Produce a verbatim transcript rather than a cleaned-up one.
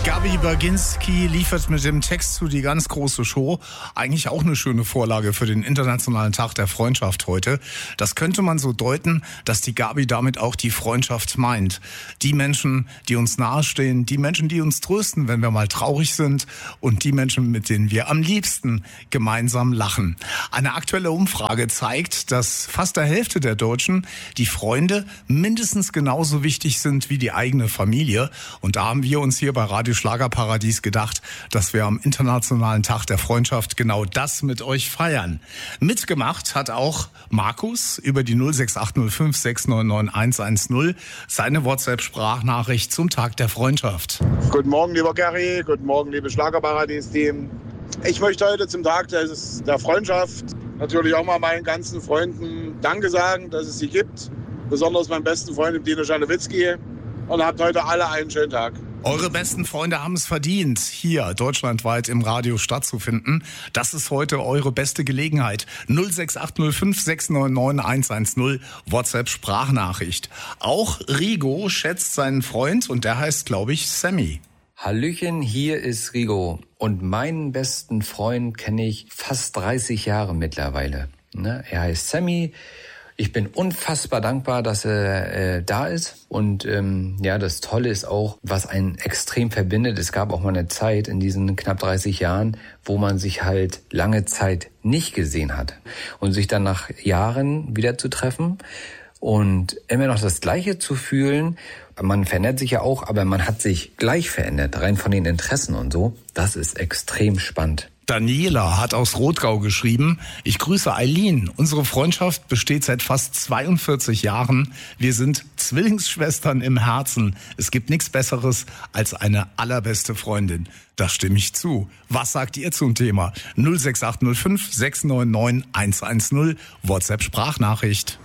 Gabi Baginski liefert mit dem Text zu Die ganz große Show. Eigentlich auch eine schöne Vorlage für den Internationalen Tag der Freundschaft heute. Das könnte man so deuten, dass die Gabi damit auch die Freundschaft meint. Die Menschen, die uns nahestehen, die Menschen, die uns trösten, wenn wir mal traurig sind und die Menschen, mit denen wir am liebsten gemeinsam lachen. Eine aktuelle Umfrage zeigt, dass fast der Hälfte der Deutschen die Freunde mindestens genauso wichtig sind wie die eigene Familie. Und da haben wir uns hier bei Radio Schlagerparadies gedacht, dass wir am Internationalen Tag der Freundschaft genau das mit euch feiern. Mitgemacht hat auch Markus über die null sechs acht null fünf sechs neun neun eins eins null, seine WhatsApp-Sprachnachricht zum Tag der Freundschaft. Guten Morgen, lieber Gary, guten Morgen, liebes Schlagerparadies-Team. Ich möchte heute zum Tag des, der Freundschaft natürlich auch mal meinen ganzen Freunden Danke sagen, dass es sie gibt. Besonders meinem besten Freund, dem Dino Schanowitzki. Und habt heute alle einen schönen Tag. Eure besten Freunde haben es verdient, hier deutschlandweit im Radio stattzufinden. Das ist heute eure beste Gelegenheit. null sechs acht null fünf sechs neun neun eins eins null, WhatsApp-Sprachnachricht. Auch Rigo schätzt seinen Freund und der heißt, glaube ich, Sammy. Hallöchen, hier ist Rigo und meinen besten Freund kenne ich fast dreißig Jahre mittlerweile. Ne? Er heißt Sammy. Ich bin unfassbar dankbar, dass er äh, da ist und ähm, ja, das Tolle ist auch, was einen extrem verbindet. Es gab auch mal eine Zeit in diesen knapp dreißig Jahren, wo man sich halt lange Zeit nicht gesehen hat und sich dann nach Jahren wieder zu treffen und immer noch das Gleiche zu fühlen. Man verändert sich ja auch, aber man hat sich gleich verändert, rein von den Interessen und so. Das ist extrem spannend. Daniela hat aus Rothgau geschrieben: Ich grüße Eileen. Unsere Freundschaft besteht seit fast zweiundvierzig Jahren. Wir sind Zwillingsschwestern im Herzen. Es gibt nichts Besseres als eine allerbeste Freundin. Da stimme ich zu. Was sagt ihr zum Thema? null sechs acht null fünf sechs neun neun eins eins null, WhatsApp-Sprachnachricht.